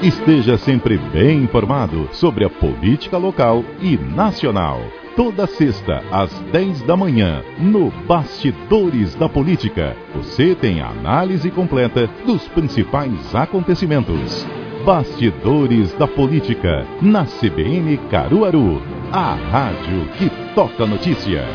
Esteja sempre bem informado sobre a política local e nacional. Toda sexta, às 10 da manhã, no Bastidores da Política, você tem a análise completa dos principais acontecimentos. Bastidores da Política, na CBN Caruaru, a rádio que toca notícia.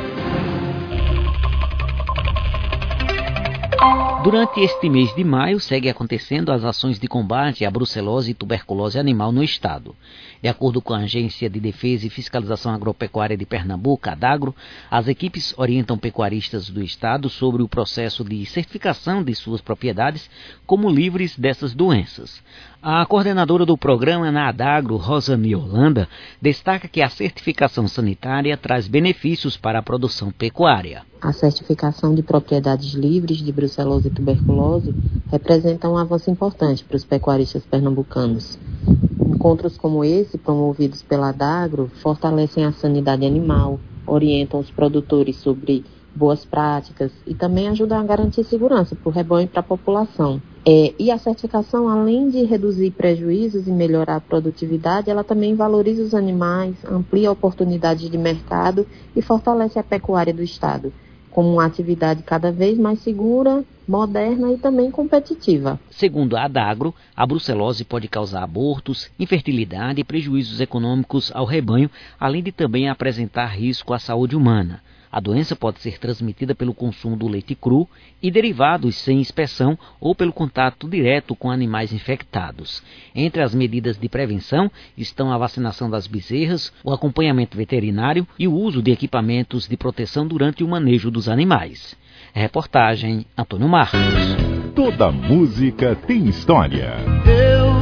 Durante este mês de maio, segue acontecendo as ações de combate à brucelose e tuberculose animal no estado. De acordo com a Agência de Defesa e Fiscalização Agropecuária de Pernambuco, ADAGRO, as equipes orientam pecuaristas do estado sobre o processo de certificação de suas propriedades como livres dessas doenças. A coordenadora do programa na ADAGRO, Rosane Holanda, destaca que a certificação sanitária traz benefícios para a produção pecuária. A certificação de propriedades livres de brucelose e tuberculose representa um avanço importante para os pecuaristas pernambucanos. Encontros como esse, promovidos pela ADAGRO, fortalecem a sanidade animal, orientam os produtores sobre boas práticas e também ajudam a garantir segurança para o rebanho e para a população. E a certificação, além de reduzir prejuízos e melhorar a produtividade, ela também valoriza os animais, amplia oportunidades de mercado e fortalece a pecuária do estado como uma atividade cada vez mais segura, moderna e também competitiva. Segundo a ADAGRO, a brucelose pode causar abortos, infertilidade e prejuízos econômicos ao rebanho, além de também apresentar risco à saúde humana. A doença pode ser transmitida pelo consumo do leite cru e derivados sem inspeção ou pelo contato direto com animais infectados. Entre as medidas de prevenção estão a vacinação das bezerras, o acompanhamento veterinário e o uso de equipamentos de proteção durante o manejo dos animais. Reportagem Antônio Marcos. Toda música tem história.